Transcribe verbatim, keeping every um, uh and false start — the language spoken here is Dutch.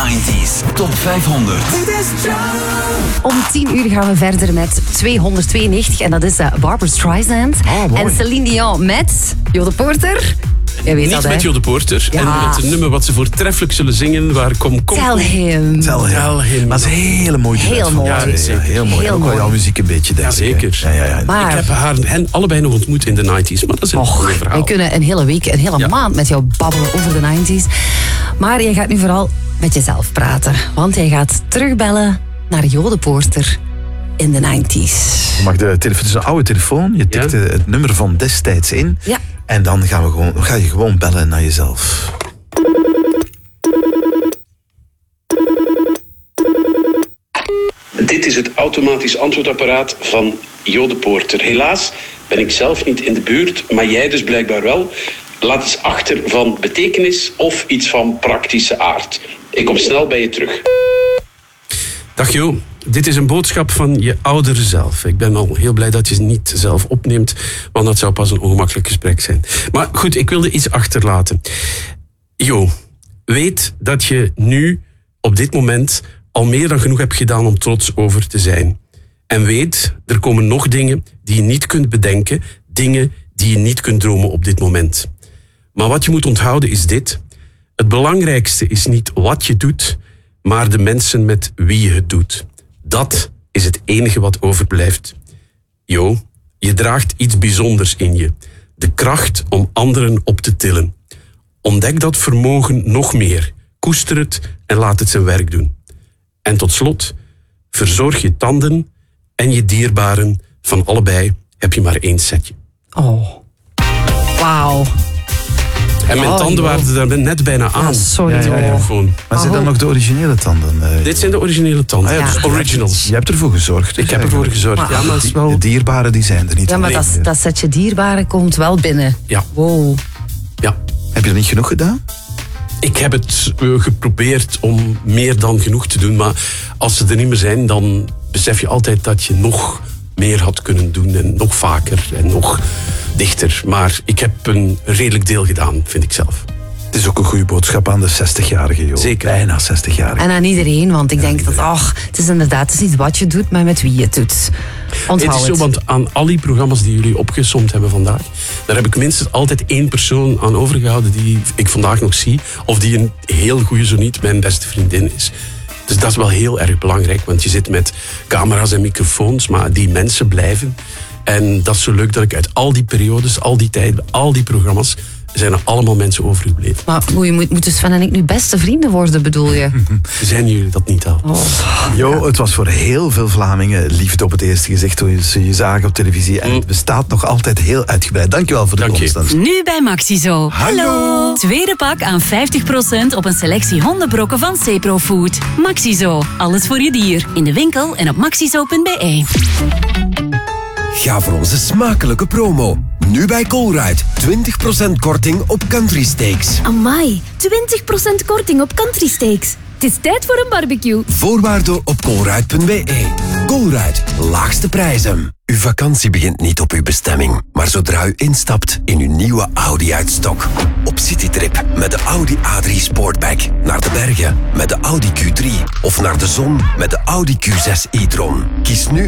negentig's Top vijfhonderd. Om tien uur gaan we verder met tweehonderdtweeënnegentig. En dat is uh, Barbra Streisand. Oh, en Celine Dion met Jo De Porter. Je weet Niet dat, met hè? Jo De Porter. Ja. En met een nummer wat ze voortreffelijk zullen zingen. Waar kom, kom, Tell him. Tel heel. Tell him. Maar het is een hele mooie duet Heel van mooi. haar. Ja, zeker. heel mooi. Heel Ook wel mooi. jouw muziek een beetje, denk Ja, ik, hè. zeker. Ja, ja, ja. Maar Ik heb haar, hen allebei nog ontmoet in de negentig's. Maar dat is een Och, ander verhaal. we kunnen een hele week, een hele Ja. maand met jou babbelen over de negentig's. Maar je gaat nu vooral met jezelf praten. Want jij gaat terugbellen naar Jo De Porter in de negentig's. Je mag de telefoon, het is een oude telefoon. Je tikt Ja. het nummer van destijds in. Ja. En dan gaan we gewoon, ga je gewoon bellen naar jezelf. Dit is het automatisch antwoordapparaat van Jo De Porter. Helaas ben ik zelf niet in de buurt, maar jij dus blijkbaar wel. Laat eens achter van betekenis of iets van praktische aard. Ik kom snel bij je terug. Dag Jo, dit is een boodschap van je oudere zelf. Ik ben al heel blij dat je het niet zelf opneemt, want dat zou pas een ongemakkelijk gesprek zijn. Maar goed, ik wilde iets achterlaten. Jo, weet dat je nu, op dit moment, al meer dan genoeg hebt gedaan om trots over te zijn. En weet, er komen nog dingen die je niet kunt bedenken, dingen die je niet kunt dromen op dit moment. Maar wat je moet onthouden is dit. Het belangrijkste is niet wat je doet, maar de mensen met wie je het doet. Dat is het enige wat overblijft. Jo, je draagt iets bijzonders in je. De kracht om anderen op te tillen. Ontdek dat vermogen nog meer. Koester het en laat het zijn werk doen. En tot slot, verzorg je tanden en je dierbaren. Van allebei heb je maar één setje. Oh. Wauw. En mijn Oh, tanden Jo. waren er net bijna aan. Ja, sorry, Met de Jo. microfoon. Maar zijn dan nog de originele tanden? eh? Dit zijn de originele tanden. Ah ja, dus dus originals. Je hebt ervoor gezorgd. dus Ik heb ervoor gezorgd. Maar- Ja, maar het is De wel... dierbaren die zijn er niet. Ja, maar alleen. dat, dat setje dierbaren komt wel binnen. Ja. Wow. Ja. Heb je er niet genoeg gedaan? Ik heb het uh, geprobeerd om meer dan genoeg te doen. Maar als ze er niet meer zijn, dan besef je altijd dat je nog meer had kunnen doen. En nog vaker en nog dichter. Maar ik heb een redelijk deel gedaan, vind ik zelf. Het is ook een goede boodschap aan de zestigjarige, joh. Zeker. Bijna zestigjarige. En aan iedereen, want ik denk dat, ach, het is inderdaad, het is niet wat je doet, maar met wie je het doet. Onthoud Het is het. zo, want aan al die programma's die jullie opgesomd hebben vandaag, daar heb ik minstens altijd één persoon aan overgehouden die ik vandaag nog zie. Of die een heel goede, zo niet mijn beste vriendin is. Dus dat is wel heel erg belangrijk, want je zit met camera's en microfoons, maar die mensen blijven. En dat is zo leuk dat ik uit al die periodes, al die tijden, al die programma's, zijn er allemaal mensen overgebleven. Maar hoe je moet, moeten Sven en ik nu beste vrienden worden, bedoel je? Zijn jullie dat niet al? Oh. Jo, het was voor heel veel Vlamingen liefde op het eerste gezicht toen ze je zagen op televisie. En het bestaat nog altijd heel uitgebreid. Dankjewel voor de Dank je. komst. Nu bij Maxizo. Hallo. Tweede pak aan vijftig procent op een selectie hondenbrokken van Cepro Food. Maxizo. Alles voor je dier. In de winkel en op maxizo punt b e. Ga voor onze smakelijke promo. Nu bij Colruyt. twintig procent korting op country steaks. Amai, twintig procent korting op country steaks. Het is tijd voor een barbecue. Voorwaarden op colruyt punt b e. Colruyt. Laagste prijzen. Uw vakantie begint niet op uw bestemming, maar zodra u instapt in uw nieuwe Audi uit stok. Op citytrip met de Audi A drie Sportback. Naar de bergen met de Audi Q drie. Of naar de zon met de Audi Q zes e-tron. Kies nu